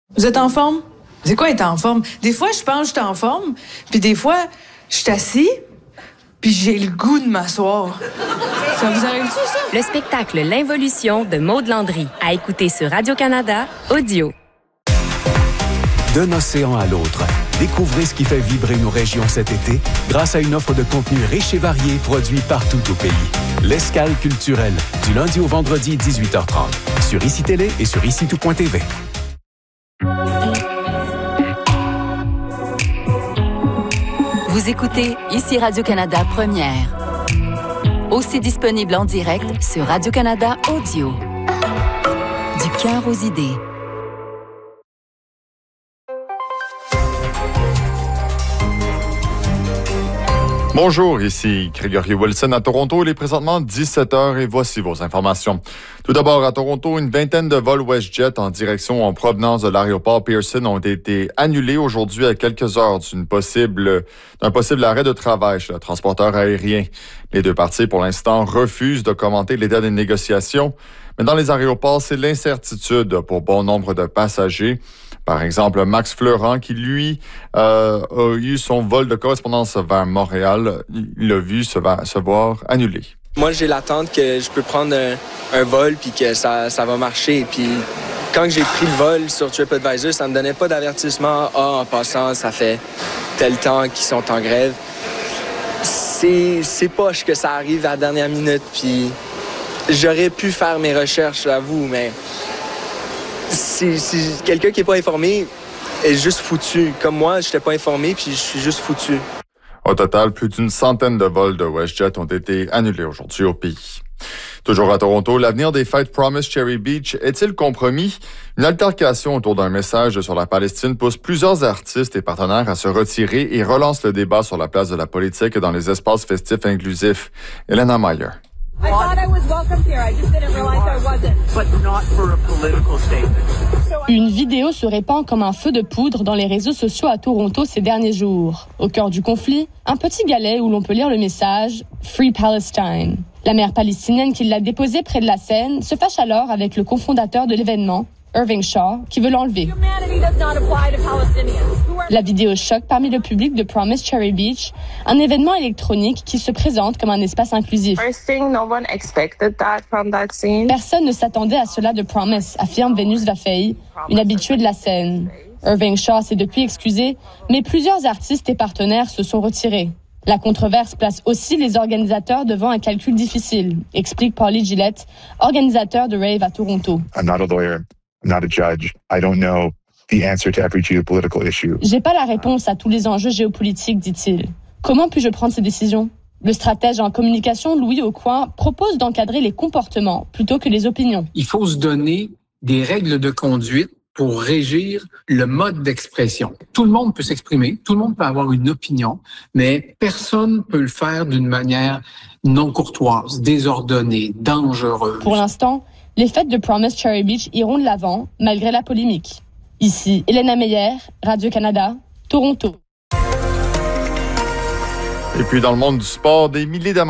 Vous êtes en forme? C'est quoi être en forme? Des fois, je pense que je suis en forme, puis des fois, je suis assis, puis j'ai le goût de m'asseoir. Ça vous arrive-tu, ça? Le spectacle L'Involution de Maude Landry, à écouter sur Radio-Canada Audio. D'un océan à l'autre, découvrez ce qui fait vibrer nos régions cet été grâce à une offre de contenu riche et varié produit partout au pays. L'Escale culturelle, du lundi au vendredi 18h30, sur ICI Télé et sur ICI-tout.tv. Vous écoutez ICI Radio-Canada Première. Aussi disponible en direct sur Radio-Canada Audio. Du cœur aux idées. Bonjour, ici Gregory Wilson à Toronto. Il est présentement 17h et voici vos informations. Tout d'abord, à Toronto, une vingtaine de vols WestJet en direction en provenance de l'aéroport Pearson ont été annulés aujourd'hui à quelques heures d'un possible arrêt de travail chez le transporteur aérien. Les deux parties, pour l'instant, refusent de commenter l'état des négociations. Mais dans les aéroports, c'est l'incertitude pour bon nombre de passagers. Par exemple, Max Fleurant, qui, lui, a eu son vol de correspondance vers Montréal, il a vu se voir annulé. Moi, j'ai l'attente que je peux prendre un vol puis que ça va marcher. Puis quand j'ai pris le vol sur TripAdvisor, ça me donnait pas d'avertissement. En passant, ça fait tel temps qu'ils sont en grève. C'est poche que ça arrive à la dernière minute. Puis j'aurais pu faire mes recherches, j'avoue, mais si quelqu'un qui n'est pas informé est juste foutu. Comme moi, je n'étais pas informé, puis je suis juste foutu. Au total, plus d'une centaine de vols de WestJet ont été annulés aujourd'hui au pays. Toujours à Toronto, l'avenir des fêtes Promise Cherry Beach est-il compromis? Une altercation autour d'un message sur la Palestine pousse plusieurs artistes et partenaires à se retirer et relance le débat sur la place de la politique dans les espaces festifs inclusifs. Elena Meyer. I thought I was welcome here. I just didn't realize I wasn't. But not for a political statement. Une vidéo se répand comme un feu de poudre dans les réseaux sociaux à Toronto ces derniers jours. Au cœur du conflit, un petit galet où l'on peut lire le message « Free Palestine ». La mère palestinienne qui l'a déposé près de la scène se fâche alors avec le cofondateur de l'événement, Irving Shaw, qui veut l'enlever. La vidéo choque parmi le public de Promise Cherry Beach, un événement électronique qui se présente comme un espace inclusif. Personne ne s'attendait à cela de Promise, affirme Vénus Vafei, une habituée de la scène. Irving Shaw s'est depuis excusé, mais plusieurs artistes et partenaires se sont retirés. La controverse place aussi les organisateurs devant un calcul difficile, explique Paulie Gillette, organisateur de Rave à Toronto. I'm not a lawyer. I'm not a judge. I don't know the answer to every geopolitical issue. J'ai pas la réponse à tous les enjeux géopolitiques, dit-il. Comment puis-je prendre ces décisions? Le stratège en communication Louis Aucoin propose d'encadrer les comportements plutôt que les opinions. Il faut se donner des règles de conduite pour régir le mode d'expression. Tout le monde peut s'exprimer, tout le monde peut avoir une opinion, mais personne ne peut le faire d'une manière non courtoise, désordonnée, dangereuse. Pour l'instant, les fêtes de Promise Cherry Beach iront de l'avant, malgré la polémique. Ici, Elena Meyer, Radio-Canada, Toronto. Et puis, dans le monde du sport, des milliers d'amateurs